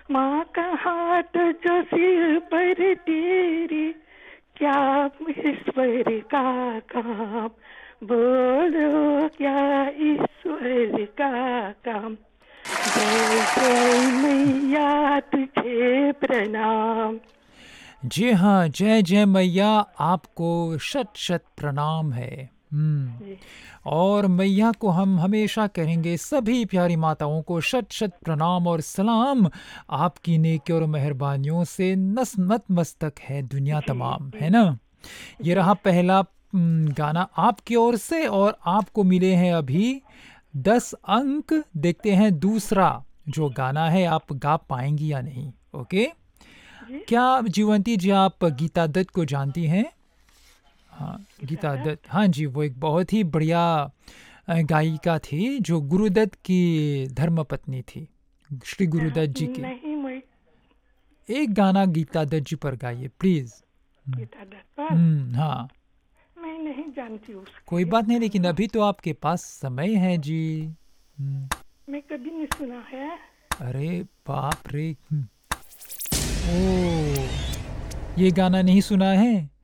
माँ का हाथ जो सिर पर तेरे, क्या ईश्वर का काम, बोलो क्या ईश्वर का काम। जय जय मैया तुझे प्रणाम। जी हाँ, जय जय मैया, आपको शत शत प्रणाम है। जी और मैया को हम हमेशा कहेंगे, सभी प्यारी माताओं को शत शत प्रणाम और सलाम। आपकी नेकी और मेहरबानियों से नतमस्तक है दुनिया जी तमाम, जी है ना। ये जी रहा पहला गाना आपकी ओर से, और आपको मिले हैं अभी 10 अंक। देखते हैं दूसरा जो गाना है आप गा पाएंगी या नहीं। ओके। जी। क्या जीवंती जी आप गीता दत्त को जानती हैं? हाँ, गीता गीता दत्त, दत्त। हाँ जी, वो एक बहुत ही बढ़िया गायिका थी जो गुरुदत्त की धर्मपत्नी थी, श्री गुरुदत्त जी की। नहीं, मैं एक गाना गीता दत्त जी पर गाइए प्लीज। गीता दत्त पर हाँ। मैं नहीं जानती कोई उसके बात नहीं, लेकिन गाना। अभी तो आपके पास समय है जी। मैं कभी नहीं सुना है। अरे बाप रे। ओ, ये गाना नहीं सुना है?